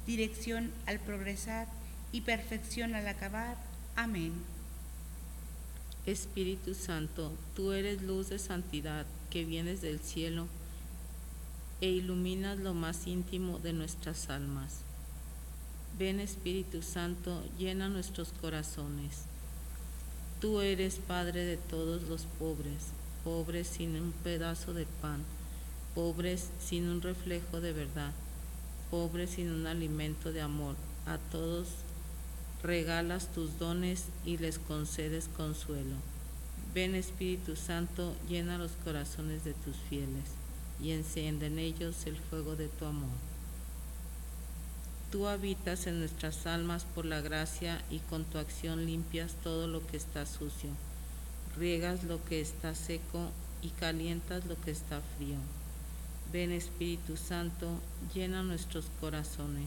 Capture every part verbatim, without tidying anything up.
dirección al progresar y perfección al acabar. Amén. Espíritu Santo, tú eres luz de santidad que vienes del cielo e iluminas lo más íntimo de nuestras almas. Ven, Espíritu Santo, llena nuestros corazones. Tú eres Padre de todos los pobres, pobres sin un pedazo de pan, pobres sin un reflejo de verdad, pobres sin un alimento de amor. A todos regalas tus dones y les concedes consuelo. Ven, Espíritu Santo, llena los corazones de tus fieles y enciende en ellos el fuego de tu amor. Tú habitas en nuestras almas por la gracia y con tu acción limpias todo lo que está sucio, riegas lo que está seco y calientas lo que está frío. Ven, Espíritu Santo, llena nuestros corazones.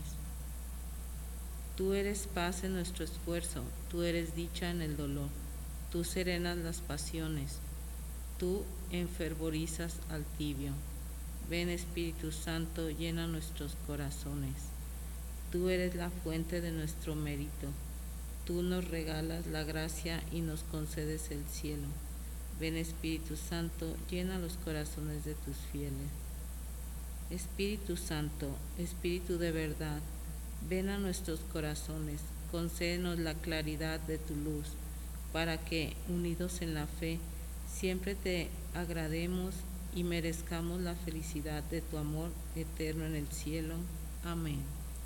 Tú eres paz en nuestro esfuerzo, tú eres dicha en el dolor, tú serenas las pasiones, tú enfervorizas al tibio. Ven, Espíritu Santo, llena nuestros corazones. Tú eres la fuente de nuestro mérito, tú nos regalas la gracia y nos concedes el cielo. Ven, Espíritu Santo, llena los corazones de tus fieles. Espíritu Santo, Espíritu de verdad, ven a nuestros corazones, concédenos la claridad de tu luz, para que, unidos en la fe, siempre te agrademos y merezcamos la felicidad de tu amor eterno en el cielo. Amén.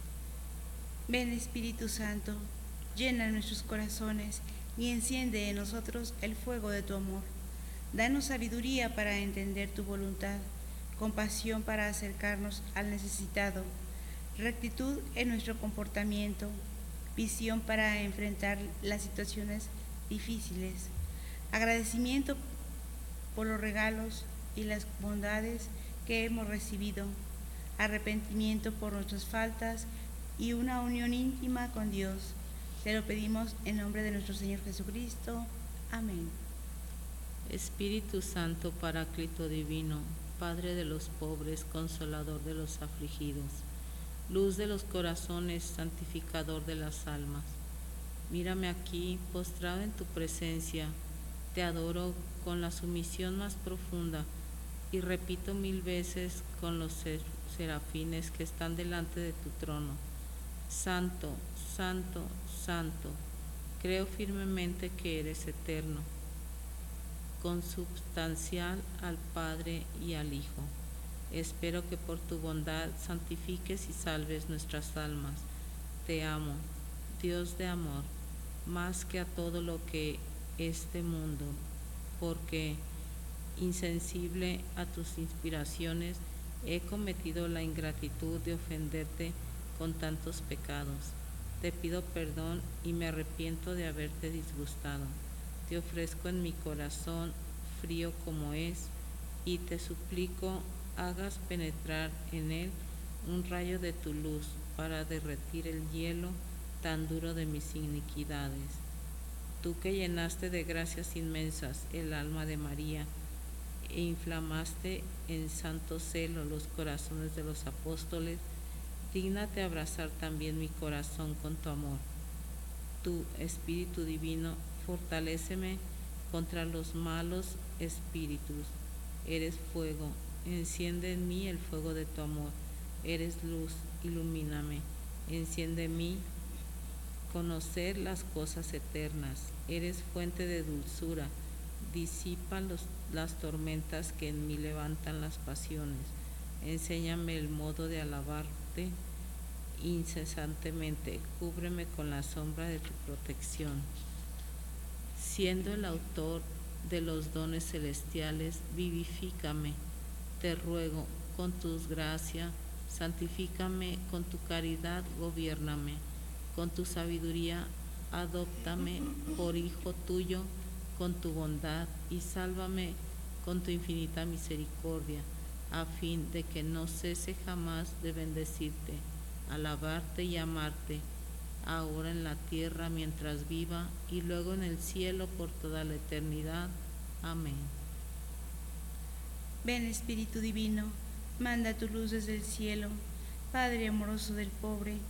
Ven, Espíritu Santo, llena nuestros corazones y enciende en nosotros el fuego de tu amor. Danos sabiduría para entender tu voluntad, compasión para acercarnos al necesitado, rectitud en nuestro comportamiento, visión para enfrentar las situaciones difíciles, agradecimiento por los regalos y las bondades que hemos recibido, arrepentimiento por nuestras faltas y una unión íntima con Dios. Te lo pedimos en nombre de nuestro Señor Jesucristo. Amén. Espíritu Santo, Paráclito Divino, Padre de los pobres, Consolador de los afligidos, Luz de los corazones, Santificador de las almas, mírame aquí, postrado en tu presencia, te adoro con la sumisión más profunda y repito mil veces con los serafines que están delante de tu trono: Santo, Santo, Santo, creo firmemente que eres eterno, consubstancial al Padre y al Hijo. Espero que por tu bondad santifiques y salves nuestras almas. Te amo, Dios de amor, más que a todo lo que este mundo, porque, insensible a tus inspiraciones, he cometido la ingratitud de ofenderte con tantos pecados. Te pido perdón y me arrepiento de haberte disgustado. Te ofrezco en mi corazón, frío como es, y te suplico hagas penetrar en él un rayo de tu luz para derretir el hielo tan duro de mis iniquidades. Tú que llenaste de gracias inmensas el alma de María e inflamaste en santo celo los corazones de los apóstoles, dígnate abrazar también mi corazón con tu amor. Tú, Espíritu Divino, fortaléceme contra los malos espíritus. Eres fuego, enciende en mí el fuego de tu amor. Eres luz, ilumíname. Enciende en mí conocer las cosas eternas. Eres fuente de dulzura, disipa los, las tormentas que en mí levantan las pasiones. Enséñame el modo de alabarte incesantemente, cúbreme con la sombra de tu protección. Siendo el autor de los dones celestiales, vivifícame, te ruego, con tus gracias, santifícame, con tu caridad, gobiérname, con tu sabiduría, adóptame por hijo tuyo, con tu bondad, y sálvame con tu infinita misericordia, a fin de que no cese jamás de bendecirte, alabarte y amarte, ahora en la tierra mientras viva, y luego en el cielo por toda la eternidad. Amén. Ven, Espíritu Divino, manda tu luz desde el cielo, Padre amoroso del pobre,